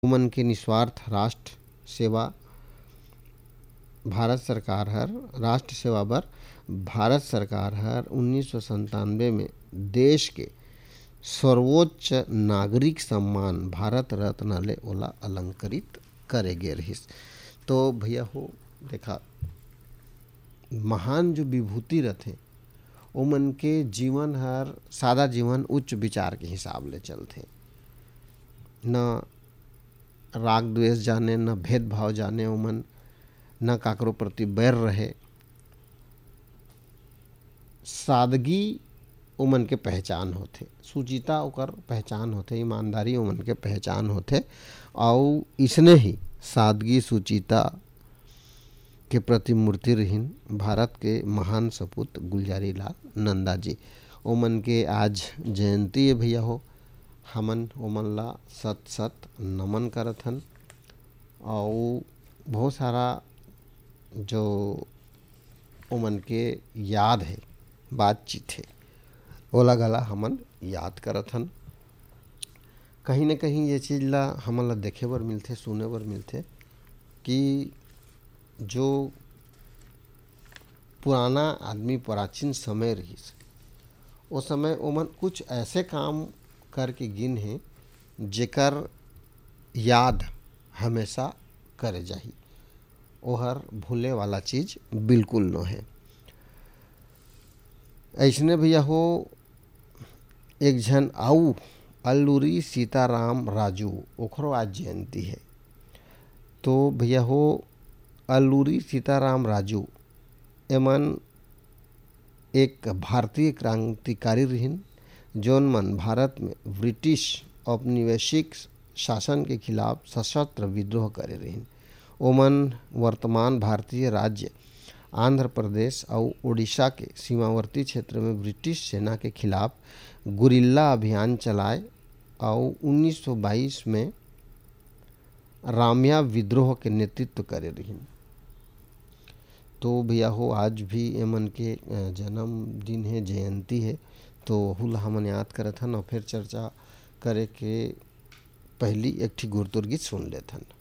उमन के निस्वार्थ राष्ट्र सेवा भारत सरकार हर राष्ट्र सेवा बर भारत सरकार हर 1997 में देश के सर्वोच्च नागरिक सम्मान भारत रत्न ले ओला अलंकृत करे गे रहिस। तो भैया हो देखा, महान जो विभूति रथे ओमन के जीवन हर सादा जीवन उच्च विचार के हिसाब ले चलथे। न राग द्वेष जाने, न भेदभाव जाने ओमन, न काकरो प्रति बैर रहे। सादगी ओमन के पहचान होथे, सुचिता ओकर पहचान होथे, ईमानदारी ओमन के पहचान होथे। और इसने ही सादगी सुचिता के प्रतिमूर्ति रहीन भारत के महान सपूत गुलजारी लाल नंदा जी। ओमन के आज जयंती है भैया हो। हमन ओमन ला सत सत नमन करत हन। और बहुत सारा जो ओमन के याद है, बातचीत है, ओला गला हमन याद करत हन। कहीं न कहीं ये चीज़ ला हमन ला देखे बर मिलथे, सुने बर मिलथे कि जो पुराना आदमी प्राचीन समय रहीस उस समय ओमन कुछ ऐसे काम करके गिन है जेकर याद हमेशा करे जाही। ओहर भूले वाला चीज़ बिल्कुल न है। ऐसने भैया हो एक झन आऊ अल्लूरी सीताराम राजू, ओखरो आज जयंती है। तो भैया हो अल्लूरी सीताराम राजू एमन एक भारतीय क्रांतिकारी रहीन, जौन मन भारत में ब्रिटिश औपनिवेशिक शासन के खिलाफ सशस्त्र विद्रोह करे रहीन। ओमन वर्तमान भारतीय राज्य आंध्र प्रदेश और उड़ीसा के सीमावर्ती क्षेत्र में ब्रिटिश सेना के खिलाफ गुरिल्ला अभियान चलाए और 1922 में रामिया विद्रोह के नेतृत्व करे रहीन। तो भैया हो आज भी एमन के जन्मदिन है, जयंती है। तो हुल हमन याद करत हन और फिर चर्चा करे के पहली एक ठी गुरतुर गीत सुन लेथन।